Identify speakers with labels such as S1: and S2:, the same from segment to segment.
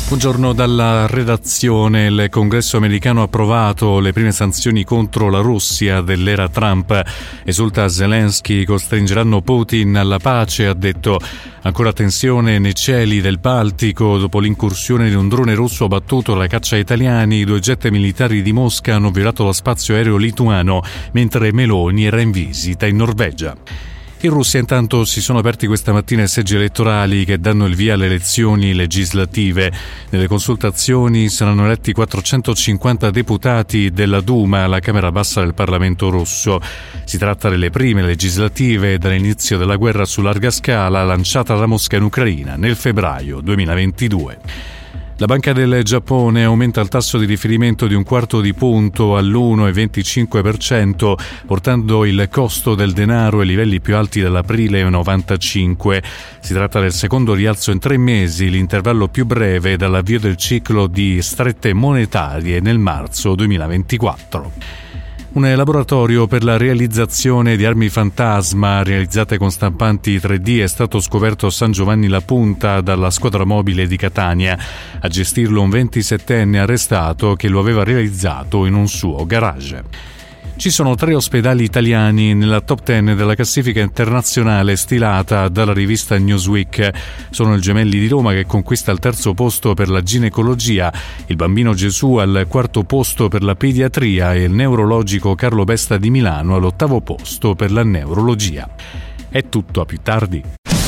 S1: Buongiorno dalla redazione. Il Congresso americano ha approvato le prime sanzioni contro la Russia dell'era Trump. Esulta Zelensky, costringeranno Putin alla pace, ha detto. Ancora tensione nei cieli del Baltico dopo l'incursione di un drone russo abbattuto alla caccia ai italiani. 2 jet militari di Mosca hanno violato lo spazio aereo lituano, mentre Meloni era in visita in Norvegia. In Russia intanto si sono aperti questa mattina i seggi elettorali che danno il via alle elezioni legislative. Nelle consultazioni saranno eletti 450 deputati della Duma, la Camera Bassa del Parlamento russo. Si tratta delle prime legislative dall'inizio della guerra su larga scala lanciata da Mosca in Ucraina nel febbraio 2022. La Banca del Giappone aumenta il tasso di riferimento di 1/4 punto all'1,25%, portando il costo del denaro ai livelli più alti dall'aprile 95. Si tratta del secondo rialzo in 3 mesi, l'intervallo più breve dall'avvio del ciclo di strette monetarie nel marzo 2024. Un laboratorio per la realizzazione di armi fantasma realizzate con stampanti 3D è stato scoperto a San Giovanni La Punta dalla squadra mobile di Catania. A gestirlo un 27enne arrestato che lo aveva realizzato in un suo garage. Ci sono 3 ospedali italiani nella top 10 della classifica internazionale stilata dalla rivista Newsweek. Sono il Gemelli di Roma che conquista il 3° posto per la ginecologia, il Bambino Gesù al 4° posto per la pediatria e il neurologico Carlo Besta di Milano all'8° posto per la neurologia. È tutto, a più tardi.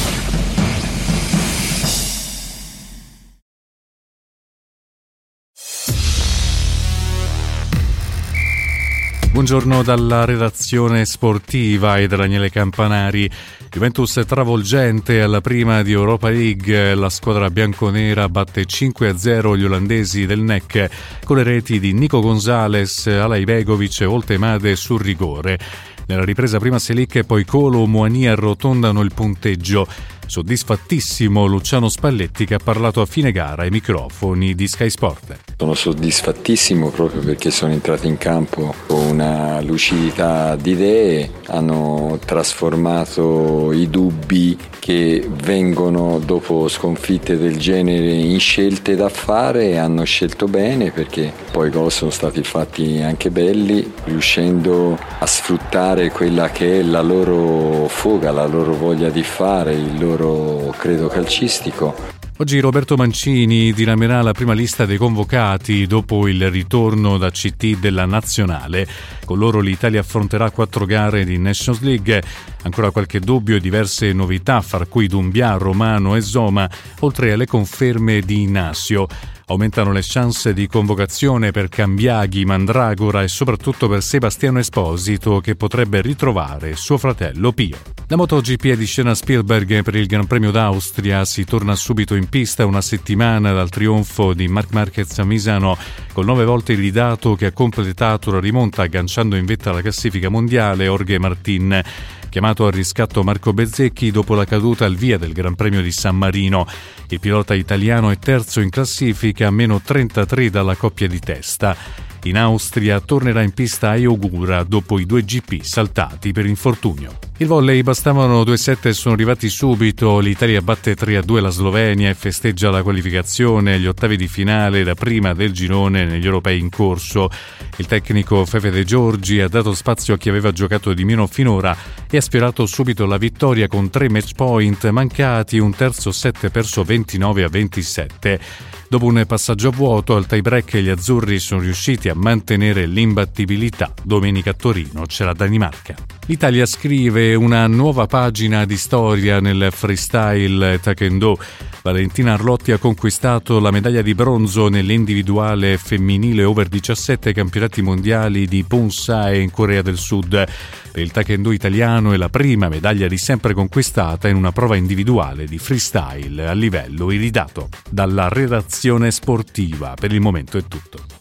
S1: Buongiorno dalla redazione sportiva e da Daniele Campanari. Juventus travolgente alla prima di Europa League. La squadra bianconera batte 5-0 gli olandesi del NEC con le reti di Nico Gonzalez, Alay Begovic e Oltemade sul rigore. Nella ripresa prima Selic e poi Colo Muani arrotondano il punteggio. Soddisfattissimo Luciano Spalletti, che ha parlato a fine gara ai microfoni di Sky Sport.
S2: Sono soddisfattissimo proprio perché sono entrati in campo con una lucidità di idee, hanno trasformato i dubbi che vengono dopo sconfitte del genere in scelte da fare e hanno scelto bene, perché poi i gol sono stati fatti anche belli, riuscendo a sfruttare quella che è la loro foga, la loro voglia di fare, il loro credo calcistico.
S1: Oggi Roberto Mancini diramerà la prima lista dei convocati dopo il ritorno da CT della Nazionale. Con loro l'Italia affronterà 4 gare di Nations League. Ancora qualche dubbio e diverse novità, fra cui Doumbia, Romano e Zoma, oltre alle conferme di Inacio. Aumentano le chance di convocazione per Cambiaghi, Mandragora e soprattutto per Sebastiano Esposito, che potrebbe ritrovare suo fratello Pio. La MotoGP è di scena Spielberg per il Gran Premio d'Austria. Si torna subito in pista una settimana dal trionfo di Marc Marquez a Misano, col 9 volte iridato che ha completato la rimonta agganciando in vetta alla classifica mondiale Jorge Martin. Chiamato al riscatto Marco Bezzecchi dopo la caduta al via del Gran Premio di San Marino. Il pilota italiano è terzo in classifica a meno 33 dalla coppia di testa. In Austria tornerà in pista Ayogura dopo i 2 GP saltati per infortunio. Il volley, bastavano 2 set e sono arrivati subito. L'Italia batte 3-2 la Slovenia e festeggia la qualificazione agli ottavi di finale da prima del girone negli europei in corso. Il tecnico Fefe De Giorgi ha dato spazio a chi aveva giocato di meno finora e ha sfiorato subito la vittoria con 3 match point mancati, un terzo set perso 29-27. Dopo un passaggio a vuoto al tie-break gli azzurri sono riusciti a mantenere l'imbattibilità. Domenica a Torino c'è la Danimarca. L'Italia scrive una nuova pagina di storia nel freestyle taekwondo. Valentina Arlotti ha conquistato la medaglia di bronzo nell'individuale femminile over 17 ai campionati mondiali di Ponsai in Corea del Sud. Per il taekwondo italiano è la prima medaglia di sempre conquistata in una prova individuale di freestyle a livello iridato. Dalla redazione sportiva per il momento è tutto.